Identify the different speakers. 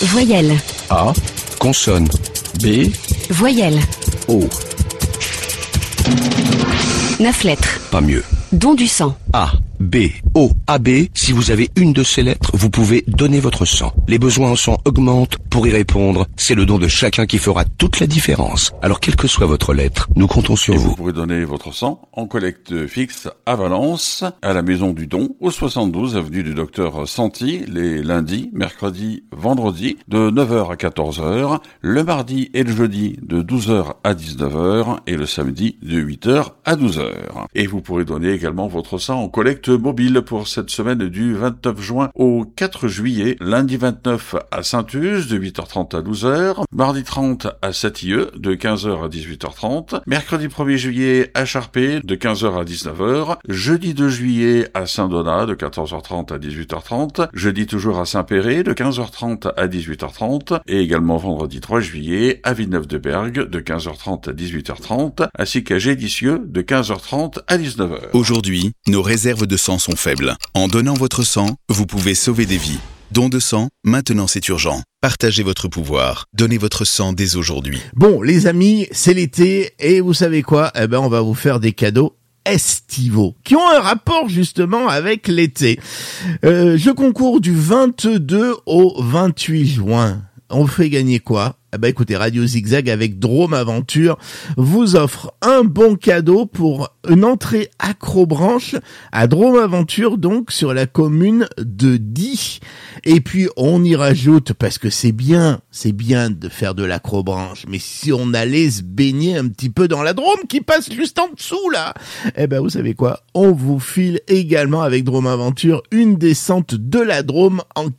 Speaker 1: Voyelle.
Speaker 2: A. Consonne. B.
Speaker 1: Voyelle.
Speaker 2: O.
Speaker 1: 9 lettres.
Speaker 2: Pas mieux.
Speaker 1: Don du sang.
Speaker 2: A, B, O, AB. Si vous avez une de ces lettres, vous pouvez donner votre sang. Les besoins en sang augmentent. Pour y répondre, c'est le don de chacun qui fera toute la différence. Alors, quelle que soit votre lettre, nous comptons sur vous.
Speaker 3: Vous pourrez donner votre sang en collecte fixe à Valence, à la Maison du Don, au 72 avenue du Docteur Santi, les lundis, mercredis, vendredis, de 9h à 14h, le mardi et le jeudi de 12h à 19h et le samedi de 8h à 12h. Et vous pourrez donner également votre sang en collecte mobile pour cette semaine du 29 juin au 4 juillet, lundi 29 à Saint-Uz de 8h30 à 12h, mardi 30 à Satilleux de 15h à 18h30, mercredi 1er juillet à Charpé de 15h à 19h, jeudi 2 juillet à Saint-Donat de 14h30 à 18h30, jeudi toujours à Saint-Péret de 15h30 à 18h30 et également vendredi 3 juillet à Villeneuve-de-Bergue de 15h30 à 18h30 ainsi qu'à Gédicieux de 15h30 à 19h.
Speaker 4: Aujourd'hui, nos réserves de sang sont faibles. En donnant votre sang, vous pouvez sauver des vies. Don de sang, maintenant c'est urgent. Partagez votre pouvoir. Donnez votre sang dès aujourd'hui.
Speaker 5: Bon, les amis, c'est l'été et vous savez quoi ? On va vous faire des cadeaux estivaux qui ont un rapport justement avec l'été. Jeu concours du 22 au 28 juin. On fait gagner quoi ? Écoutez, Radio Zigzag avec Drôme Aventure vous offre un bon cadeau pour une entrée accrobranche à Drôme Aventure, donc sur la commune de Die. Et puis on y rajoute, parce que c'est bien de faire de l'acrobranche, mais si on allait se baigner un petit peu dans la Drôme qui passe juste en dessous là, vous savez quoi, on vous file également avec Drôme Aventure une descente de la Drôme en